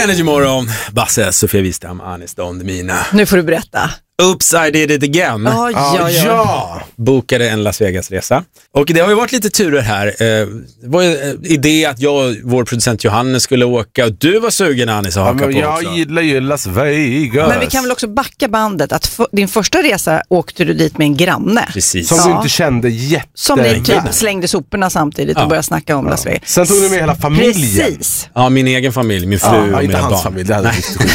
Energy Morgon, Basse, Sofia Wistam, Anis Don Demina. Nu får du berätta. Oops, I did it again. Ja. Bokade en Las Vegas-resa. Och det har ju varit lite turer här. Det var ju idé att jag och vår producent Johannes skulle åka. Och du var sugen, Anis, att haka på jag också. Jag gillar ju Las Vegas. Men vi kan väl också backa bandet. Att din första resa åkte du dit med en granne. Precis. Som du inte kände jätte... Som ni typ slängde soporna samtidigt och började snacka om Las Vegas. Sen tog du med hela familjen. Precis. Ja, min egen familj, min fru och inte mina hans barn. familj, det hade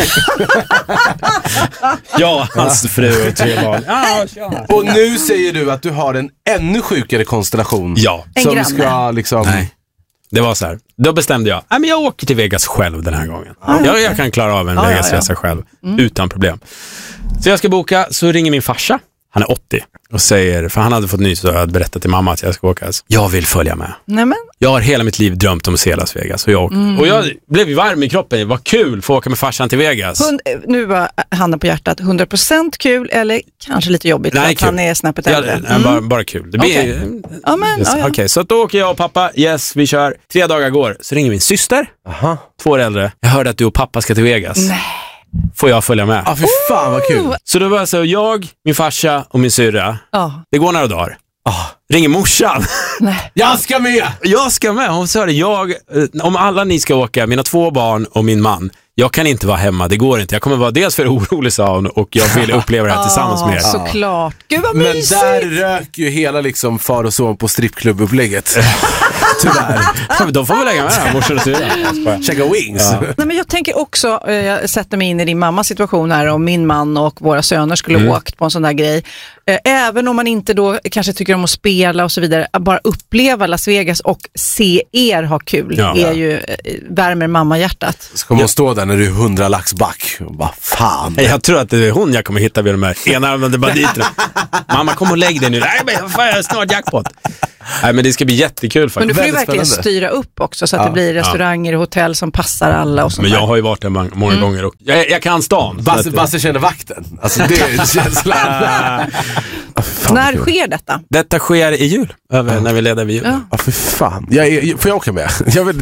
Ja, hans fru och 3 barn. Och nu säger du att du har en ännu sjukare konstellation. Ja. En som granne. ska liksom... Nej. Det var så här. Då bestämde jag, men jag åker till Vegas själv den här gången. Jag kan klara av en Vegas-resa själv utan problem. Så jag ska boka, så ringer min farsa. Han är 80 och säger, för han hade fått nys och jag hade berättat till mamma att jag ska åka. Jag vill följa med. Nämen. Jag har hela mitt liv drömt om att se Las Vegas och och jag blev ju varm i kroppen. Vad kul för att åka med farsan till Vegas. Nu var handen på hjärtat. 100% kul eller kanske lite jobbigt. Nej, för att kul. han är snäppet äldre. Bara kul. Det blir Okej. Så då åker jag och pappa. Yes, vi kör. 3 dagar går. Så ringer min syster. 2 år äldre. Jag hörde att du och pappa ska till Vegas. Nej. Får jag följa med? Ja, för fan vad kul. Så då var så jag, min farsa och min syrra. Det går några dagar. Ringer morsan. Nej. Jag ska med! Jag ska med. Hon sa det, om alla ni ska åka, mina 2 barn och min man, jag kan inte vara hemma, det går inte. Jag kommer vara dels för orolig, sa hon, och jag vill uppleva det här tillsammans med er. Såklart. Gud vad Men mysigt. där rök ju hela liksom far och son på strippklubbupplägget. Tyvärr. De får väl lägga med morsan och syrra. Checka wings. Nej, men jag tänker också, jag sätter mig in i din mammas situation här, om min man och våra söner skulle åkt på en sån där grej. Även om man inte då kanske tycker om att spela och så vidare, att bara uppleva Las Vegas och se er ha kul är ju värmer mamma-hjärtat. Så kommer hon stå där när du är 100 lax back och bara, fan. Jag tror att det är hon jag kommer hitta vid de här enarmade banditerna. Mamma, kom och lägg dig nu. Nej, men fan, jag är snart jackpot. Nej, men det ska bli jättekul faktiskt. Men du får ju verkligen styra upp också så att det blir restauranger och hotell som passar alla och sånt. Men jag har ju varit där många gånger och jag kan stan. Basse känner vakten. Alltså det är känslan. När sker detta? Detta sker i jul, när vi leder vid jul. Ja, för fan. Får jag åka med?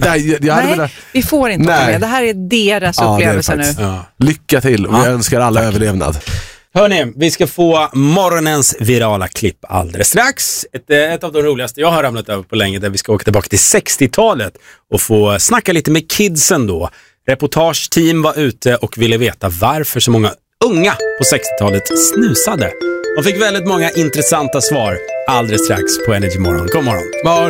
Nej, vi får inte åka med. Det här är deras upplevelse nu. Ja. Lycka till och jag önskar alla överlevnad. Hörrni, vi ska få morgonens virala klipp alldeles strax. Ett av de roligaste jag har ramlat över på länge, där vi ska åka tillbaka till 60-talet och få snacka lite med kidsen då. Reportageteam var ute och ville veta varför så många unga på 60-talet snusade. De fick väldigt många intressanta svar alldeles strax på Energy Morgon. God morgon.